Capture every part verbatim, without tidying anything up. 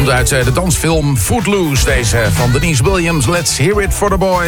Komt uit de dansfilm Footloose, deze van Denise Williams. Let's hear it for the boy.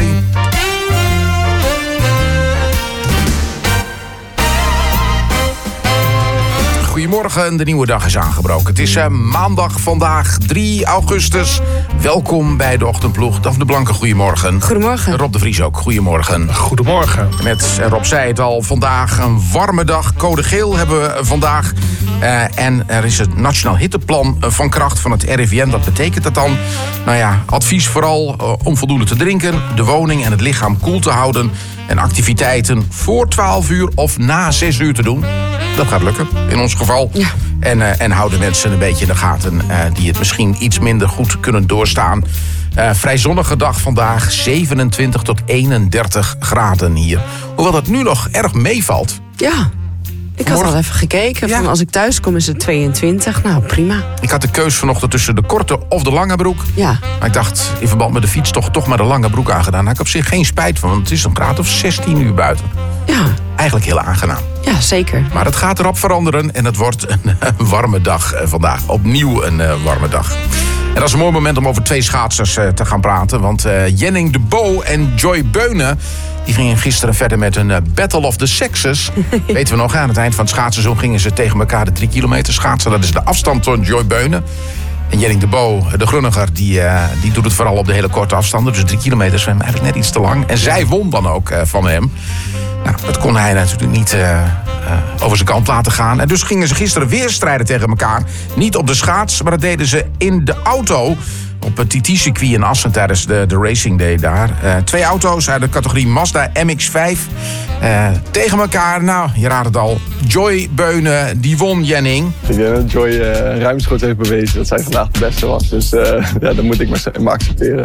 Goedemorgen, de nieuwe dag is aangebroken. Het is uh, maandag vandaag, drie augustus. Welkom bij de Ochtendploeg. Daphne Blanke, goedemorgen. Goedemorgen. Rob de Vries ook, goedemorgen. Goedemorgen. Met, Rob zei het al, vandaag een warme dag. Code geel hebben we vandaag. Uh, en er is het Nationaal Hitteplan van kracht van het R I V M. Wat betekent dat dan? Nou ja, advies vooral uh, om voldoende te drinken, de woning en het lichaam koel te houden en activiteiten voor twaalf uur of na zes uur te doen. Dat gaat lukken, in ons geval. Ja. En, uh, en houden mensen een beetje in de gaten uh, die het misschien iets minder goed kunnen doorstaan. Uh, vrij zonnige dag vandaag, zevenentwintig tot eenendertig graden hier. Hoewel dat nu nog erg meevalt. Ja, ik had al even gekeken. Ja. Van als ik thuis kom is het tweeëntwintig. Nou, prima. Ik had de keus vanochtend tussen de korte of de lange broek. Ja. Maar ik dacht, in verband met de fiets toch, toch maar de lange broek aangedaan. Daar heb ik op zich geen spijt van, want het is een graad of zestien uur buiten. Ja. Eigenlijk heel aangenaam. Ja, zeker. Maar dat gaat erop veranderen en het wordt een, een warme dag vandaag. Opnieuw een uh, warme dag. En dat is een mooi moment om over twee schaatsers uh, te gaan praten. Want uh, Jenning de Bo en Joy Beunen die gingen gisteren verder met een uh, Battle of the Sexes. Weten we nog, aan het eind van het schaatsseizoen gingen ze tegen elkaar de drie kilometer schaatsen. Dat is de afstand van Joy Beunen. En Jenning de Bo, de Grunniger, die, uh, die doet het vooral op de hele korte afstanden. Dus drie kilometer is hem eigenlijk net iets te lang. En zij won dan ook uh, van hem. Nou, dat kon hij natuurlijk niet uh, uh, over zijn kant laten gaan. En dus gingen ze gisteren weer strijden tegen elkaar. Niet op de schaats, maar dat deden ze in de auto. Op het T T-circuit in Assen tijdens de, de Racing Day daar. Uh, twee auto's uit de categorie Mazda M X vijf. Uh, tegen elkaar, nou, je raadt het al. Joy Beunen, die won, Jenning. Ik denk dat Joy uh, ruimschoots heeft bewezen dat zij vandaag de beste was. Dus uh, ja, dat moet ik maar, maar accepteren.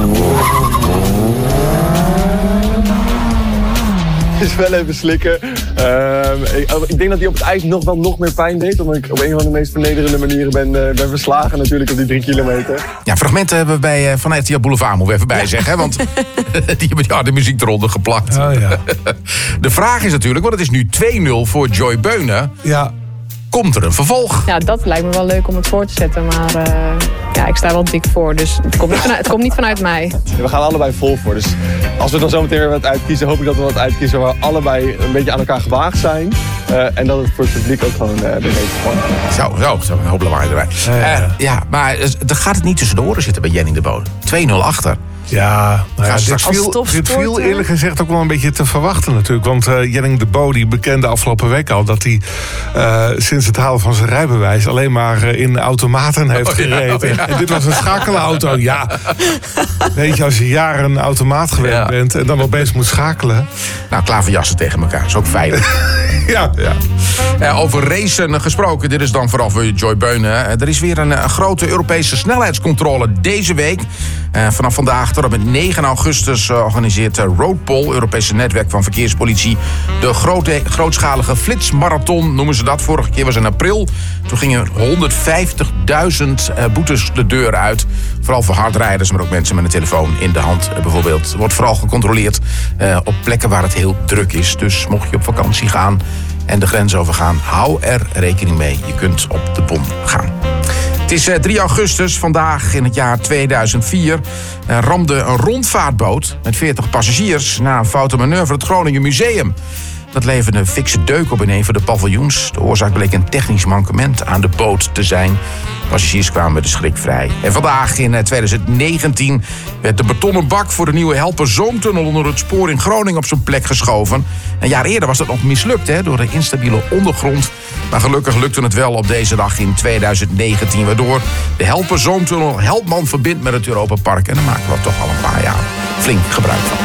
Het is wel even slikken. Uh, ik, ik denk dat hij op het ijs nog wel nog meer pijn deed. Omdat ik op een van de meest vernederende manieren ben, uh, ben verslagen natuurlijk op die drie kilometer. Ja, fragmenten hebben we bij, uh, van R T L Boulevard, moeten we even bij ja. zeggen. Hè? Want die hebben ja, de muziek eronder geplakt. Oh, ja. De vraag is natuurlijk, want het is nu twee nul voor Joy Beunen. Ja. Komt er een vervolg? Ja, dat lijkt me wel leuk om het voor te zetten. Maar uh, ja, ik sta wel dik voor. Dus het komt niet vanuit, het komt niet vanuit mij. We gaan allebei vol voor. Dus als we dan zo meteen weer wat uitkiezen, hoop ik dat we wat uitkiezen waar allebei een beetje aan elkaar gewaagd zijn. Uh, en dat het voor het publiek ook gewoon uh, weer heeft gewonnen. Zo, zo, zo, een hoop lawaai erbij. Ja, ja. Uh, ja, maar uh, dan gaat het niet tussen de oren zitten bij Jenning de Bo. twee nul achter. Ja, nou ja, dit, viel, dit viel eerlijk gezegd ook wel een beetje te verwachten natuurlijk. Want uh, Jenning de Bo die bekende afgelopen week al dat hij uh, sinds het halen van zijn rijbewijs alleen maar uh, in automaten heeft oh, gereden. Ja, oh, ja. En dit was een schakelauto. Ja, weet je, als je jaren een automaat gewend ja. bent en dan opeens moet schakelen. Nou, klaverjassen tegen elkaar, is ook veilig. ja, ja. Uh, over racen gesproken, dit is dan vooral voor Joy Beunen. Uh, er is weer een, een grote Europese snelheidscontrole deze week. Uh, vanaf vandaag tot en met negen augustus uh, organiseert uh, Roadpol, Europese netwerk van verkeerspolitie, de grote, grootschalige flitsmarathon, noemen ze dat. Vorige keer was in april. Toen gingen honderdvijftigduizend uh, boetes de deur uit. Vooral voor hardrijders, maar ook mensen met een telefoon in de hand uh, bijvoorbeeld. Er wordt vooral gecontroleerd uh, op plekken waar het heel druk is. Dus mocht je op vakantie gaan en de grens overgaan, hou er rekening mee. Je kunt op de bom gaan. Het is drie augustus, vandaag in het jaar tweeduizend vier... Uh, ramde een rondvaartboot met veertig passagiers na een foute manoeuvre het Groningen Museum. Dat leverde een fikse deuk op in een van de paviljoens. De oorzaak bleek een technisch mankement aan de boot te zijn. Passagiers kwamen met de schrik vrij. En vandaag in tweeduizend negentien werd de betonnen bak voor de nieuwe Helperzoomtunnel onder het spoor in Groningen op zijn plek geschoven. Een jaar eerder was dat nog mislukt hè, door de instabiele ondergrond. Maar gelukkig lukte het wel op deze dag in tweeduizend negentien... waardoor de Helperzoomtunnel Helpman verbindt met het Europapark. En daar maken we toch al een paar jaar flink gebruik van.